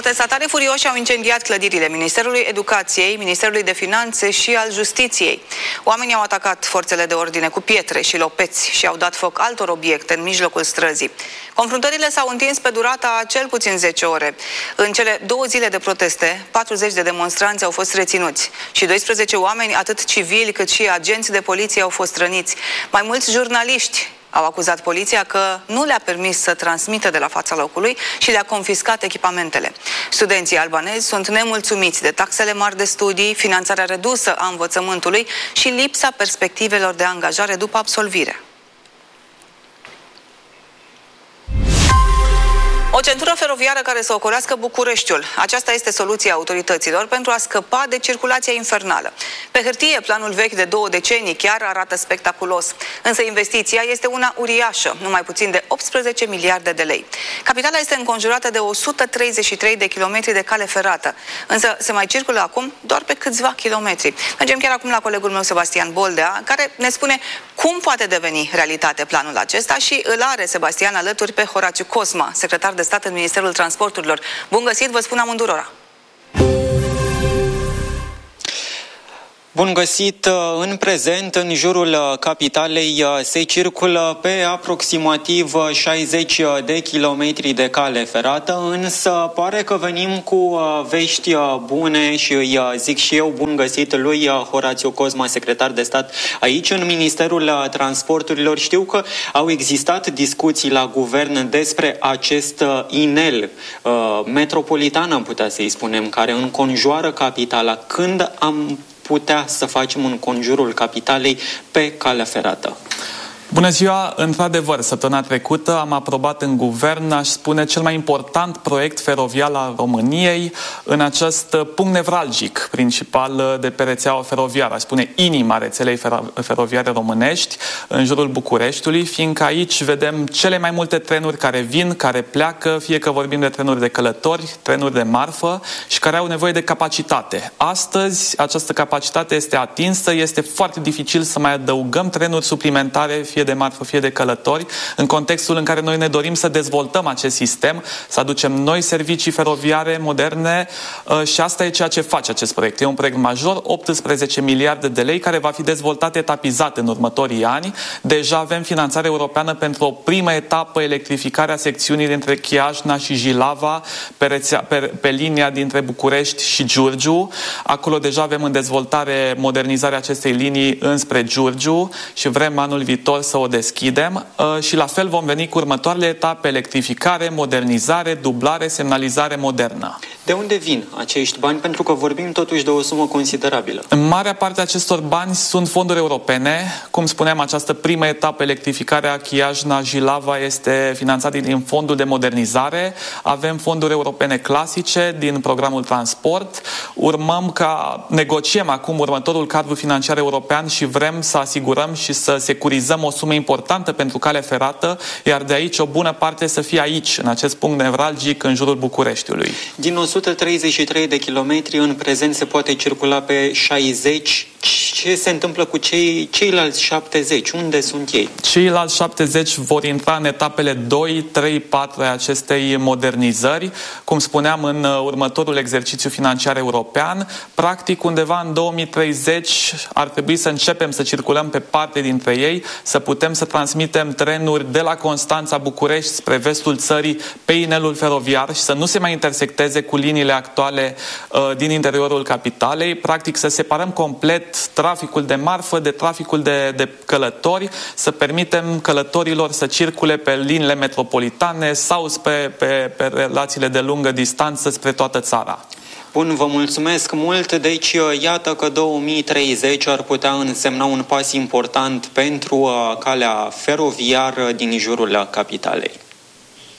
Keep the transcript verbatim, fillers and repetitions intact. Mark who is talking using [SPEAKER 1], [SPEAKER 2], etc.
[SPEAKER 1] Protestatarii furioși au incendiat clădirile Ministerului Educației, Ministerului de Finanțe și al Justiției. Oamenii au atacat forțele de ordine cu pietre și lopeți și au dat foc altor obiecte în mijlocul străzii. Confruntările s-au întins pe durata a cel puțin zece ore. În cele două zile de proteste, patruzeci de demonstranți au fost reținuți și doisprezece oameni, atât civili cât și agenți de poliție, au fost răniți. Mai mulți jurnaliști au acuzat poliția că nu le-a permis să transmită de la fața locului și le-a confiscat echipamentele. Studenții albanezi sunt nemulțumiți de taxele mari de studii, finanțarea redusă a învățământului și lipsa perspectivelor de angajare după absolvire. O centură feroviară care să ocolească Bucureștiul. Aceasta este soluția autorităților pentru a scăpa de circulația infernală. Pe hârtie, planul vechi de două decenii chiar arată spectaculos. Însă investiția este una uriașă, numai puțin de optsprezece miliarde de lei. Capitala este înconjurată de o sută treizeci și trei de kilometri de cale ferată. Însă se mai circulă acum doar pe câțiva kilometri. Mergem chiar acum la colegul meu Sebastian Boldea, care ne spune cum poate deveni realitate planul acesta și îl are Sebastian alături pe Horațiu Cosma, secretar de stat în Ministerul Transporturilor. Bun găsit, vă spun amândurora!
[SPEAKER 2] Bun găsit! În prezent, în jurul capitalei, se circulă pe aproximativ șaizeci de kilometri de cale ferată, însă pare că venim cu vești bune și îi zic și eu bun găsit lui Horațiu Cosma, secretar de stat aici în Ministerul Transporturilor. Știu că au existat discuții la guvern despre acest inel metropolitan, am putea să-i spunem, care înconjoară capitala. Când am putea să facem în conjurul capitalei pe calea ferată?
[SPEAKER 3] Bună ziua! Într-adevăr, săptămâna trecută am aprobat în guvern, aș spune, cel mai important proiect feroviar al României în acest punct nevralgic principal de pe rețeaua feroviară, aș spune inima rețelei feroviare românești, în jurul Bucureștiului, fiindcă aici vedem cele mai multe trenuri care vin, care pleacă, fie că vorbim de trenuri de călători, trenuri de marfă și care au nevoie de capacitate. Astăzi, această capacitate este atinsă, este foarte dificil să mai adăugăm trenuri suplimentare, fie de marfă, fie de călători, în contextul în care noi ne dorim să dezvoltăm acest sistem, să aducem noi servicii feroviare moderne și asta e ceea ce face acest proiect. E un proiect major, optsprezece miliarde de lei, care va fi dezvoltat etapizat în următorii ani. Deja avem finanțare europeană pentru o primă etapă, electrificarea secțiunii dintre Chiajna și Jilava, pe, rețea, pe, pe linia dintre București și Giurgiu. Acolo deja avem în dezvoltare modernizarea acestei linii înspre Giurgiu și vrem anul viitor să o deschidem și la fel vom veni cu următoarele etape: electrificare, modernizare, dublare, semnalizare modernă.
[SPEAKER 2] De unde vin acești bani? Pentru că vorbim totuși de o sumă considerabilă.
[SPEAKER 3] În marea parte acestor bani sunt fonduri europene. Cum spuneam, această primă etapă, electrificarea Chiajna-Jilava, este finanțată din fondul de modernizare. Avem fonduri europene clasice din programul transport. Urmăm ca negociem acum următorul cadru financiar european și vrem să asigurăm și să securizăm o sumă importantă pentru calea ferată, iar de aici o bună parte să fie aici, în acest punct nevralgic, în jurul Bucureștiului.
[SPEAKER 2] Din o sută treizeci și trei de kilometri, în prezent se poate circula pe șaizeci. Ce se întâmplă cu cei, ceilalți șaptezeci? Unde sunt ei?
[SPEAKER 3] Ceilalți șaptezeci vor intra în etapele doi, trei, patru a acestei modernizări. Cum spuneam, în următorul exercițiu financiar european, practic undeva în două mii treizeci ar trebui să începem să circulăm pe parte dintre ei, să putem să transmitem trenuri de la Constanța, București, spre vestul țării, pe inelul feroviar și să nu se mai intersecteze cu liniile actuale uh, din interiorul capitalei. Practic să separăm complet traficul de marfă de traficul de, de călători, să permitem călătorilor să circule pe liniile metropolitane sau pe, pe, pe relațiile de lungă distanță spre toată țara.
[SPEAKER 2] Bun, vă mulțumesc mult. Deci, iată că două mii treizeci ar putea însemna un pas important pentru calea feroviară din jurul capitalei.